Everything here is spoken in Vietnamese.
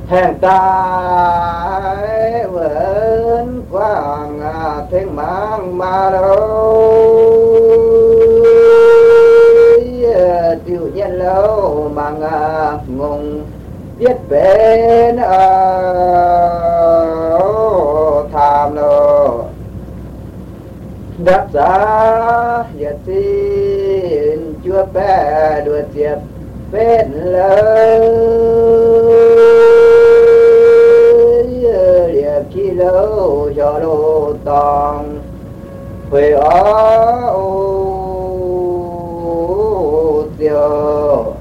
hèn tai vẫn quang thiên mang ma đâu tiêu nhiên lâu mang ngùng biết bên tham nô đắc giá nhật xin chúa bé đùa tiệp bên lời liệp chi lâu cho lô tòng huệ ó tiêu